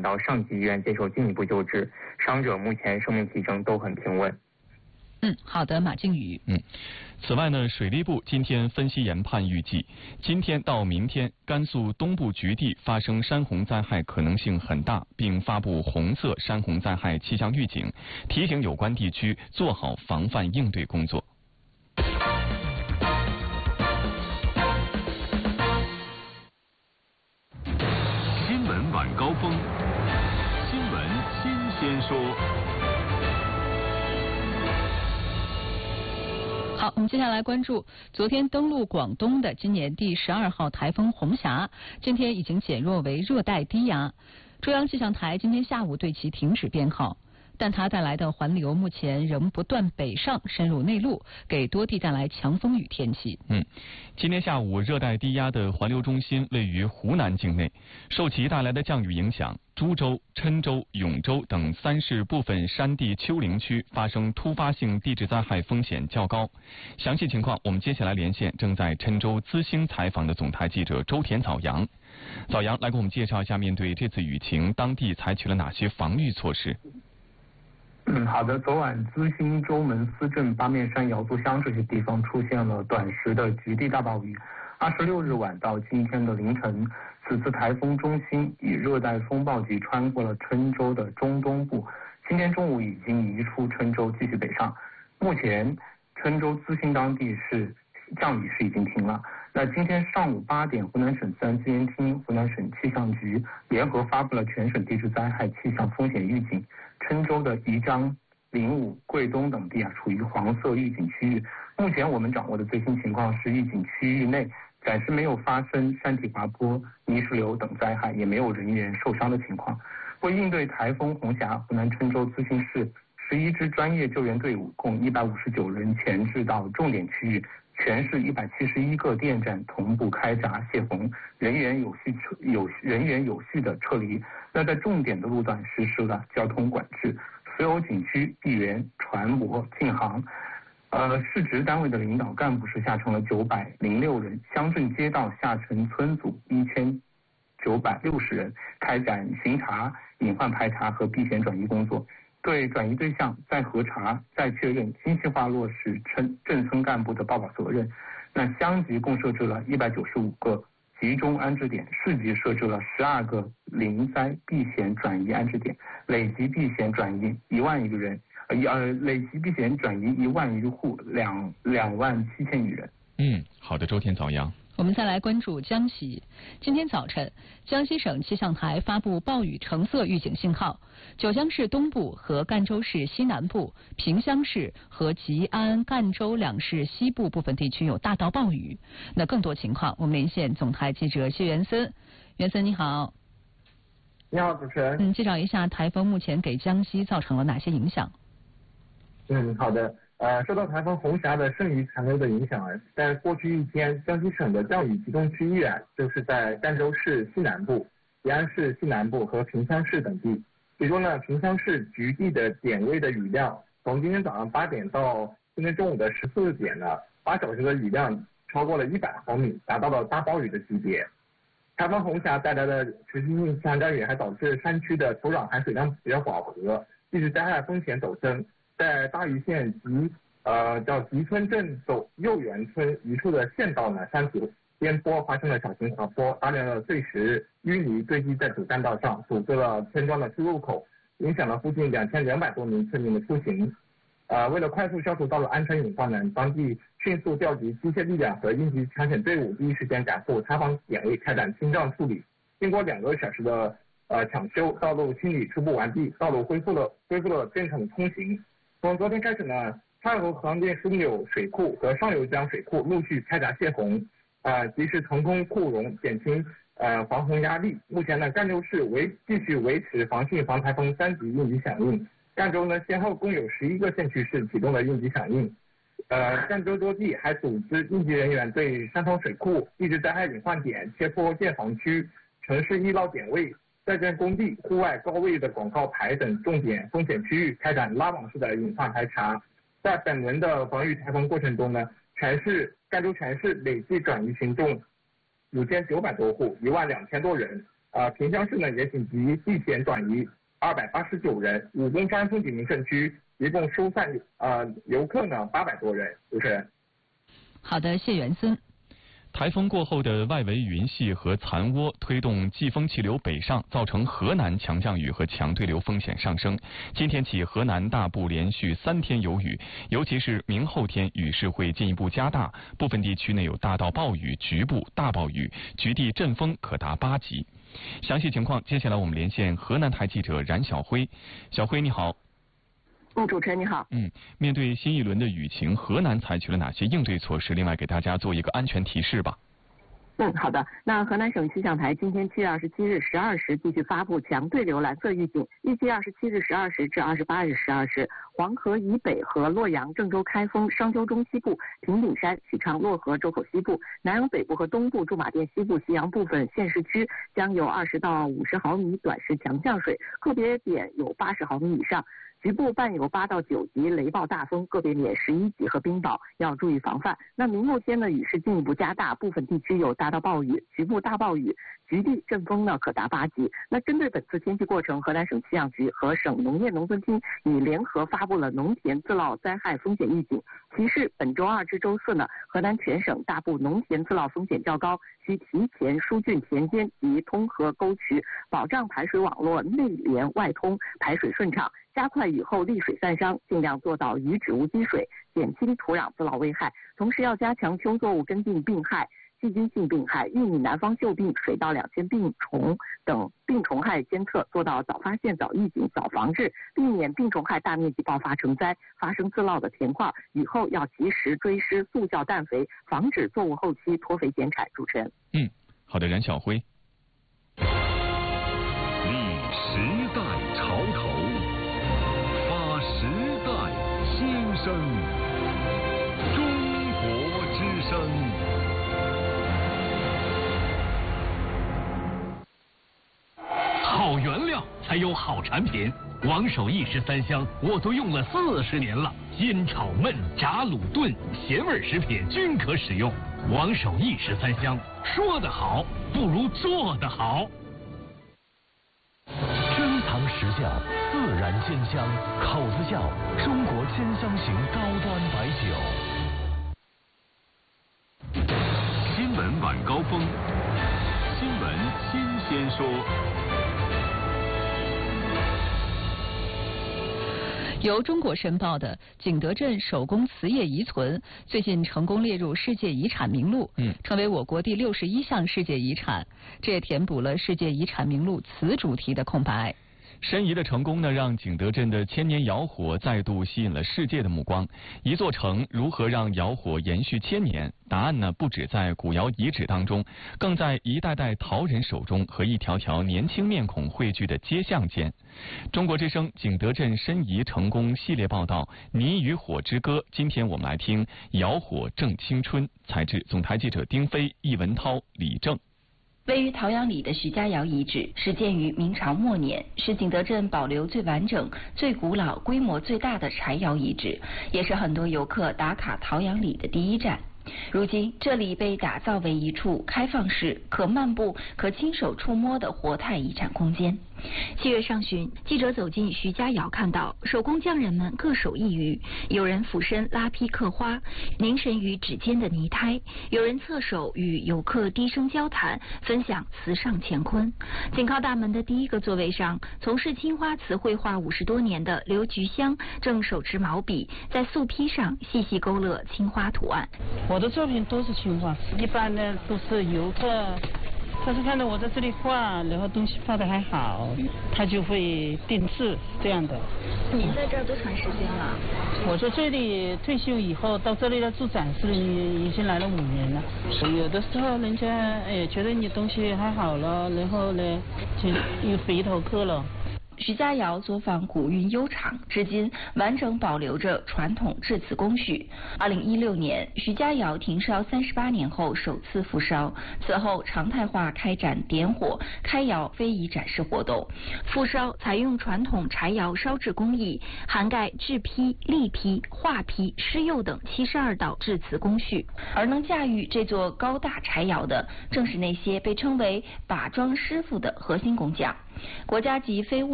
到上级医院接受进一步救治，伤者目前生命体征都很平稳。 好的，马靖宇。 此外呢，水利部今天分析研判预计，今天到明天，甘肃东部局地发生山洪灾害可能性很大，并发布红色山洪灾害气象预警，提醒有关地区做好防范应对工作。 新闻晚高峰，新闻新鲜说。 好，我们接下来关注昨天登陆广东的今年第12号台风红霞，今天已经减弱为热带低压。中央气象台今天下午对其停止编号，但它带来的环流目前仍不断北上深入内陆，给多地带来强风雨天气。 今天下午热带低压的环流中心位于湖南境内，受其带来的降雨影响，株洲、郴州、永州等3市部分山地丘陵区发生突发性地质灾害风险较高。详细情况我们接下来连线正在郴州资兴采访的总台记者周田早阳。早阳来给我们介绍一下，面对这次雨情，当地采取了哪些防御措施？ 好的。昨晚资兴、州门、思镇、八面山、瑶族乡这些地方出现了短时的局地大暴雨。26日晚到今天的凌晨，此次台风中心以热带风暴级穿过了郴州的中东部，今天中午已经移出郴州继续北上。目前郴州资兴当地降雨是已经停了。那今天上午8点，湖南省自然资源厅、湖南省气象局联合发布了全省地质灾害气象风险预警，郴州的宜章、临武、贵东等地处于黄色预警区域。目前我们掌握的最新情况是，预警区域内暂时没有发生山体滑坡、泥石流等灾害，也没有人员受伤的情况。为应对台风红霞，湖南郴州资兴市11支专业救援队伍共159人前置到重点区域，全市171个电站同步开闸泄洪，人员有序的撤离。那在重点的路段实施了交通管制，所有景区、地缘、船舶禁航。市直单位的领导干部是下成了906人，乡镇街道下沉村组1960人，开展巡查、隐患排查和避险转移工作。对转移对象再核查、再确认，精细化落实镇村干部的报告责任。那乡级共设置了195个集中安置点，市级设置了12个临灾避险转移安置点，累计避险转移1万余人，累计避险转移1万余户，2万7千余人。 好的，周天早阳。 我们再来关注江西。今天早晨，江西省气象台发布暴雨橙色预警信号，九江市东部和赣州市西南部、萍乡市和吉安、赣州2市西部部分地区有大到暴雨。那更多情况，我们连线总台记者谢元森。元森你好。 你好，主持人。 介绍一下台风目前给江西造成了哪些影响？ 好的。受到台风红霞的剩余残留的影响，在过去一天，江西省的降雨集中区域就是在赣州市西南部、吉安市西南部和萍乡市等地。其中呢，萍乡市局地的点位的雨量，从今天早上8点到今天中午的14点呢，8小时的雨量超过了100毫米，达到了大暴雨的级别。台风红霞带来的持续性强降雨还导致山区的土壤含水量比较饱和，地质灾害风险陡升。在大余县吉村镇右园村一处的县道呢，山体边坡发生了小型滑坡，大量的碎石、淤泥堆积在主干道上，堵塞了村庄的出入口，影响了附近2200多名村民的出行。为了快速消除道路安全隐患呢，当地迅速调集机械力量和应急抢险队伍，第一时间赶赴塌方点位开展清障处理。经过2个小时的抢修，道路清理初步完毕，道路恢复了正常的通行。从昨天开始呢，太湖河澗枢纽水库和上游江水库陆续开闸泄洪，及时腾空库容，减轻防洪压力。目前呢，赣州市继续维持防汛防台风3级应急响应。赣州呢，先后共有11个县区市启动了应急响应。赣州多地还组织应急人员对山头水库、地质灾害隐患点、切坡建房区、城市易涝点位、在建工地、户外高位的广告牌等重点风险区域开展拉网式的隐患排查。在本轮的防御台风过程中呢，赣州全市累计转移群众5900多户，12000多人。 萍乡市呢也紧急地遣转移289人，武功山风景名胜区一共疏散游客呢800多人。主持人。 好的，谢元森。 台风过后的外围云系和残涡推动季风气流北上，造成河南强降雨和强对流风险上升。今天起，河南大部连续3天有雨，尤其是明后天雨势会进一步加大，部分地区内有大到暴雨、局部大暴雨，局地阵风可达8级。详细情况，接下来我们连线河南台记者冉晓辉。小辉你好。 主持人你好。 面对新一轮的雨情，河南采取了哪些应对措施？另外给大家做一个安全提示吧。 好的。那河南省气象台今天7月27日12时继续发布强对流蓝色预警，预计27日12时至28日12时，黄河以北和洛阳、郑州、开封、商丘中西部、平顶山、许昌、漯河、周口西部、南阳北部和东部、驻马店西部、西阳部分县市区将有20到50毫米短时强降水，个别点有80毫米以上。局部伴有8到9级雷暴大风，个别点11级和冰雹，要注意防范。那明后天呢，雨势进一步加大，部分地区有大到暴雨、局部大暴雨，局地阵风呢可达8级。那针对本次天气过程，河南省气象局和省农业农村厅已联合发布了农田自涝灾害风险预警，提示本周2至周4呢，河南全省大部农田自涝风险较高，需提前疏浚田间及通河沟渠，保障排水网络内连外通，排水顺畅。加快雨后沥水散伤，尽量做到雨止无积水，减轻土壤自涝危害。同时要加强秋作物根病病害、细菌性病害、玉米南方锈病、水稻两线病虫等病虫害监测，做到早发现、早预警、早防治，避免病虫害大面积爆发成灾，发生自涝的田块。雨后要及时追施速效氮肥，防止作物后期脱肥减产。主持人。 好的，冉晓辉。 立时代潮头，发时代新生，中国之声。 好原料才有好产品，王守义13香我都用了40年了，煎炒焖炸卤炖咸味食品均可使用。王守义13香，说得好不如做得好。 珍藏实窖，自然煎香，口子窖，中国煎香型高端白酒。 新闻晚高峰，新闻新鲜说。 由中国申报的景德镇手工瓷业遗存最近成功列入世界遗产名录，成为我国第61项世界遗产，这也填补了世界遗产名录瓷主题的空白。 申遗的成功呢，让景德镇的千年窑火再度吸引了世界的目光。一座城如何让窑火延续千年？答案呢，不只在古窑遗址当中，更在一代代陶人手中和一条条年轻面孔汇聚的街巷间。中国之声景德镇申遗成功系列报道《泥与火之歌》，今天我们来听窑火正青春。采制总台记者丁飞、易文涛、李正。 位于陶阳里的徐家窑遗址始建于明朝末年，是景德镇保留最完整、最古老、规模最大的柴窑遗址，也是很多游客打卡陶阳里的第一站。如今这里被打造为一处开放式、可漫步、可亲手触摸的活态遗产空间。7月上旬，记者走进徐家窑，看到手工匠人们各手一鱼，有人俯身拉坯刻花，凝神于指尖的泥胎；有人侧手与游客低声交谈，分享瓷上乾坤。紧靠大门的第一个座位上，从事青花瓷绘画50多年的刘菊香正手持毛笔，在素坯上细细勾勒青花图案。 我的作品都是青花，一般呢都是游客，他是看到我在这里画，然后东西画得还好，他就会定制这样的。 您在这儿多长时间了？ 我在这里退休以后到这里来做展示，已经来了5年了。有的时候人家觉得你东西还好了，然后呢就又回头客了。 徐家窑作坊古韵悠长，至今完整保留着传统制瓷工序。2016年，徐家窑停烧38年后首次复烧，此后常态化开展点火、开窑非遗展示活动。复烧采用传统柴窑烧制工艺，涵盖制坯、立坯、画坯、施釉等72道制瓷工序。而能驾驭这座高大柴窑的，正是那些被称为把庄师傅的核心工匠。国家级非物